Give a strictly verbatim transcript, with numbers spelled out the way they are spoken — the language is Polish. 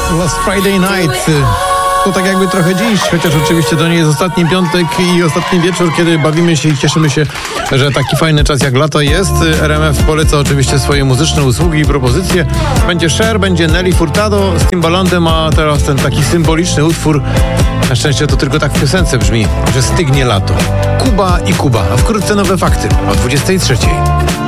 Last Friday Night. To tak jakby trochę dziś, chociaż oczywiście to nie jest ostatni piątek i ostatni wieczór, kiedy bawimy się i cieszymy się, że taki fajny czas jak lato jest. R M F poleca oczywiście swoje muzyczne usługi i propozycje. Będzie Cher, będzie Nelly Furtado z Timbalandem, a teraz ten taki symboliczny utwór. Na szczęście to tylko tak w piosence brzmi, że stygnie lato. Kuba i Kuba, a wkrótce nowe fakty o dwudziestej trzeciej.